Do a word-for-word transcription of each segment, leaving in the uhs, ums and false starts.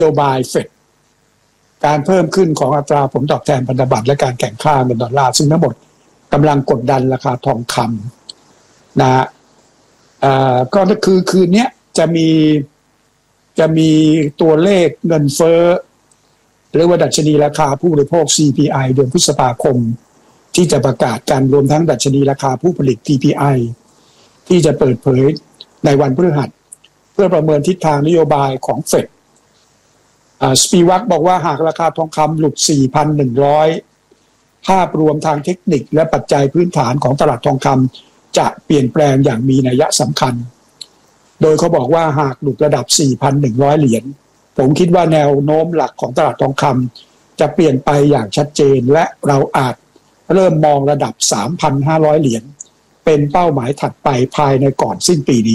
โยบายเฟดการเพิ่มขึ้นของอัตราผลตอบแทนพันธบัตรและการแข่งค่าเงินดอลลาร์ซึ่งทั้งหมดกำลังกดดันราคาทองคำนะอ่าก็คือคืนนี้จะมีจะมีตัวเลขเงินเฟ้อหรือว่าดัชนีราคาผู้บริโภค ซี พี ไอ เดือนพฤษภาคมที่จะประกาศกันรวมทั้งดัชนีราคาผู้ผลิต ที พี ไอ ที่จะเปิดเผยในวันพฤหัสเพื่อประเมินทิศทางนโยบายของเฟดสปีวัคบอกว่าหากราคาทองคำหลุด สี่พันหนึ่งร้อย ภาพรวมทางเทคนิคและปัจจัยพื้นฐานของตลาดทองคำจะเปลี่ยนแปลงอย่างมีนัยสำคัญโดยเขาบอกว่าหากหลุดระดับ สี่พันหนึ่งร้อย เหรียญผมคิดว่าแนวโน้มหลักของตลาดทองคำจะเปลี่ยนไปอย่างชัดเจนและเราอาจเริ่มมองระดับ สามพันห้าร้อย เหรียญเป็นเป้าหมายถัดไปภายในก่อนสิ้นปีนี้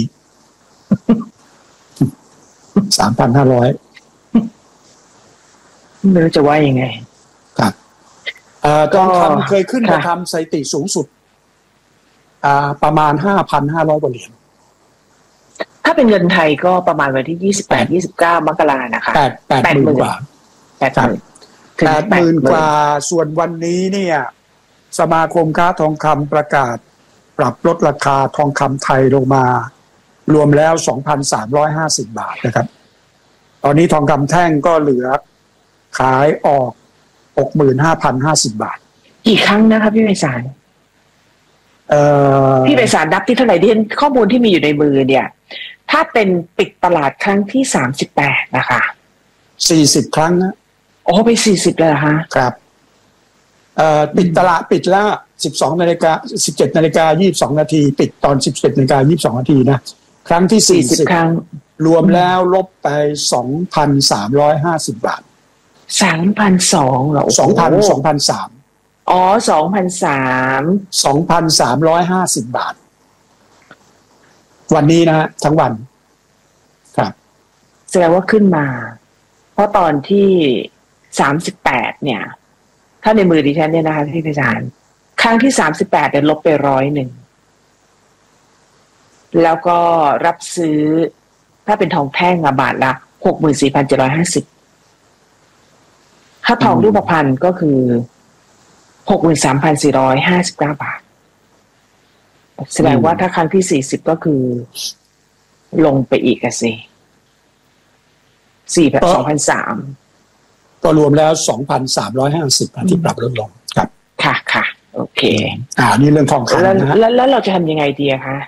สามพันห้าร้อยไม่รู้จะว่ายังไงครับทองคำเคยขึ้นมาทำสถิติสูงสุดประมาณ ห้าพันห้าร้อย กว่าเหรียญถ้าเป็นเงินไทยก็ประมาณวันที่ยี่สิบแปด ยี่สิบเก้ามกรานะคะแปดหมื่นกว่าแปดหมื่นแปดหมื่นกว่าส่วนวันนี้เนี่ยสมาคมค้าทองคำประกาศปรับลดราคาทองคำไทยลงมารวมแล้ว สองพันสามร้อยห้าสิบ บาทนะครับตอนนี้ทองคำแท่งก็เหลือขายออก หกหมื่นห้าพันห้าสิบ บาทกี่ครั้งนะครับพี่ไพศาลเอ่อพี่ไพศาลนับที่เท่าไหร่ที่ข้อมูลที่มีอยู่ในมือเนี่ยถ้าเป็นปิดตลาดครั้งที่สามสิบแปดนะคะสี่สิบครั้งนะโอ้ไปสี่สิบเลยเหรอคะครับเอ่อปิดตลาดปิดแล้ว สิบสองนาฬิกา สิบเจ็ดนาฬิกายี่สิบสองนาทีปิดตอน สิบเจ็ดนาฬิกายี่สิบสองนาทีนะครั้งที่สี่สิบครั้งรวมแล้วลบไป สองพันสามร้อยห้าสิบ บาทสามพันสองร้อย เหรอสองพัน สองพันสามร้อยอ๋อ สองพันสามร้อยสองพันสามร้อยห้าสิบ บาทวันนี้นะฮะทั้งวันครับแสดงว่าขึ้นมาเพราะตอนที่สามสิบแปดเนี่ยถ้าในมือดิฉันเนี่ยนะคะพี่ไพศาลครั้งที่สามสิบแปดเนี่ยลบไปร้อยหนึ่งแล้วก็รับซื้อถ้าเป็นทองแท่งอะบาทละ หกหมื่นสี่พันเจ็ดร้อยห้าสิบ ถ้าทองรูปพรรณก็คือ หกหมื่นสามพันสี่ร้อยห้าสิบเก้า บาทแสดงว่าถ้าครั้งที่สี่สิบก็คือลงไปอีกอะสิสี่พัน สองพันสามร้อยก็รวมแล้ว สองพันสามร้อยห้าสิบ ที่ปรับลดลงครับค่ะค่ะโอเคอ่านี่เรื่องทองคำนะฮะแล้วแล้วเราจะทำยังไงดีคะ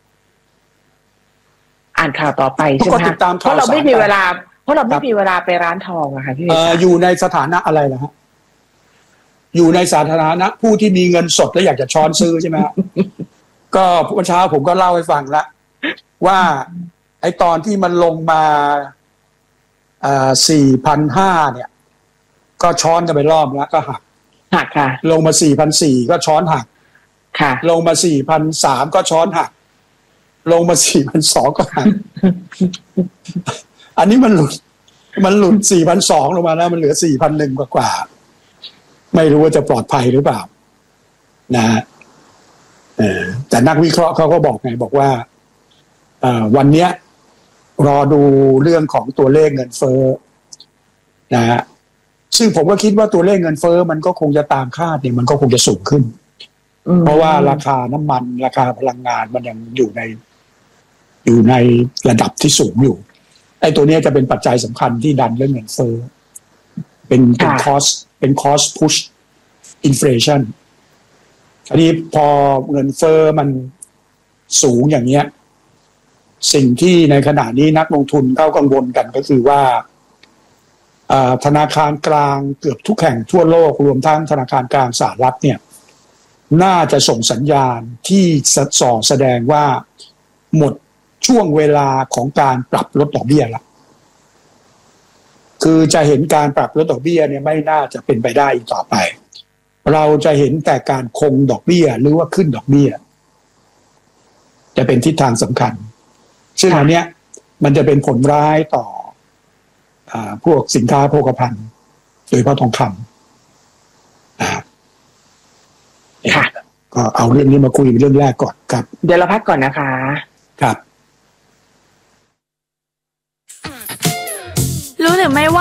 อ่านข่าวต่อไปใช่ไหมคะเพราะเราไม่มีเวลาเพราะเราไม่มีเวลาไปร้านทองอะค่ะพี่เอออยู่ในสถานะอะไรล่ะฮะอยู่ในสถานะผู้ที่มีเงินสดและอยากจะช้อนซื้อใช่ไหม ก็เมื่อเช้าผมก็เล่าให้ฟังละว่าไอ้ตอนที่มันลงมาอ่า สี่พันห้าร้อย เนี่ยก็ช้อนกันไปรอบแล้วก็หักหักค่ะลงมา สี่พันสี่ร้อย ก็ช้อนหักค่ะลงมา สี่พันสามร้อย ก็ช้อนหักลงมา สี่พันสองร้อย ก็หัก อันนี้มันหลุดมันหลุด สี่พันสองร้อย ลงมาแล้วมันเหลือ สี่พันหนึ่งร้อย กว่าไม่รู้ว่าจะปลอดภัยหรือเปล่านะเออแต่นักวิเคราะห์เขาก็บอกไงบอกว่าเอ่อวันเนี้ยรอดูเรื่องของตัวเลขเงินเฟ้อนะฮะซึ่งผมก็คิดว่าตัวเลขเงินเฟ้อมันก็คงจะตามคาดเนี่ยมันก็คงจะสูงขึ้นเพราะว่าราคาน้ำมันราคาพลังงานมันยังอยู่ในอยู่ในระดับที่สูงอยู่ไอ้ตัวนี้จะเป็นปัจจัยสำคัญที่ดันเรื่องเงินเฟ้อเป็นเป็นคอสเป็นคอสพุชอินเฟลชันอันนี้พอเงินเฟ้อมันสูงอย่างเนี้ยสิ่งที่ในขณะนี้นักลงทุนเขากังวลกันก็คือว่าธนาคารกลางเกือบทุกแห่งทั่วโลกรวมทั้งธนาคารกลางสหรัฐเนี่ยน่าจะส่งสัญญาณที่ส่อแสดงว่าหมดช่วงเวลาของการปรับลดดอกเบี้ยละคือจะเห็นการปรับลดดอกเบี้ยเนี่ยไม่น่าจะเป็นไปได้อีกต่อไปเราจะเห็นแต่การคงดอกเบี้ยหรือว่าขึ้นดอกเบี้ยจะเป็นทิศทางสำคัญซึ่งอันเนี้ยมันจะเป็นผลร้ายต่ออ่าพวกสินค้าโภคภัณฑ์โดยเฉพาะทองคำอ่าค่ะก็เอาเรื่องนี้มาคุยเรื่องแรกก่อนครับเดี๋ยวเราพักก่อนนะคะครับรู้หรือไม่ว่า